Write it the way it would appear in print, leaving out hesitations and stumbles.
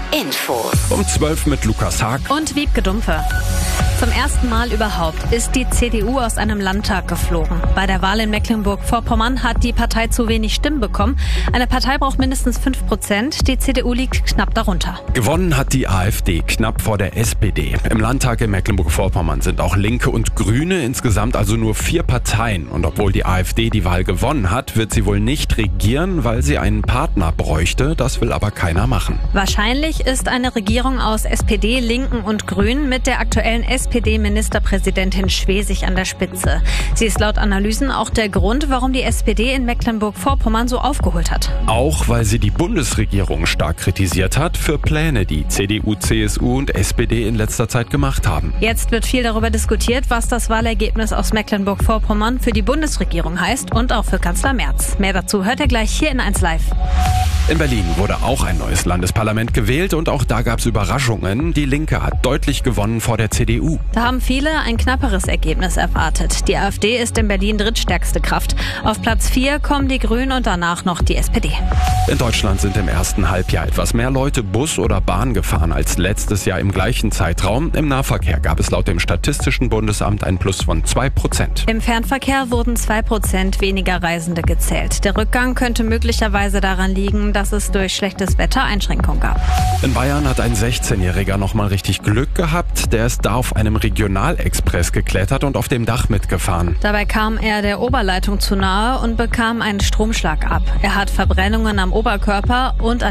Infos. Um 12 mit Lukas Haag und Wiebke Dumpfe. Zum ersten Mal überhaupt ist die CDU aus einem Landtag geflogen. Bei der Wahl in Mecklenburg-Vorpommern hat die Partei zu wenig Stimmen bekommen. Eine Partei braucht mindestens 5%. Die CDU liegt knapp darunter. Gewonnen hat die AfD knapp vor der SPD. Im Landtag in Mecklenburg-Vorpommern sind auch Linke und Grüne, insgesamt also nur 4 Parteien. Und obwohl die AfD die Wahl gewonnen hat, wird sie wohl nicht regieren, weil sie einen Partner bräuchte. Das will aber keiner machen. Wahrscheinlich ist eine Regierung aus SPD, Linken und Grünen mit der aktuellen SPD-Ministerpräsidentin Schwesig an der Spitze. Sie ist laut Analysen auch der Grund, warum die SPD in Mecklenburg-Vorpommern so aufgeholt hat. Auch weil sie die Bundesregierung stark kritisiert hat für Pläne, die CDU, CSU und SPD in letzter Zeit gemacht haben. Jetzt wird viel darüber diskutiert, was das Wahlergebnis aus Mecklenburg-Vorpommern für die Bundesregierung heißt und auch für Kanzler Merz. Mehr dazu hört ihr gleich hier in 1 Live. In Berlin wurde auch ein neues Landesparlament gewählt und auch da gab es Überraschungen. Die Linke hat deutlich gewonnen vor der CDU. Da haben viele ein knapperes Ergebnis erwartet. Die AfD ist in Berlin drittstärkste Kraft. Auf Platz 4 kommen die Grünen und danach noch die SPD. In Deutschland sind im ersten Halbjahr etwas mehr Leute Bus oder Bahn gefahren als letztes Jahr im gleichen Zeitraum. Im Nahverkehr gab es laut dem Statistischen Bundesamt ein Plus von 2%. Im Fernverkehr wurden 2% weniger Reisende gezählt. Der Rückgang könnte möglicherweise daran liegen, dass es durch schlechtes Wetter Einschränkungen gab. In Bayern hat ein 16-Jähriger nochmal richtig Glück gehabt. Der ist da auf einem Regionalexpress geklettert und auf dem Dach mitgefahren. Dabei kam er der Oberleitung zu nahe und bekam einen Stromschlag ab. Er hat Verbrennungen am Oberkörper und an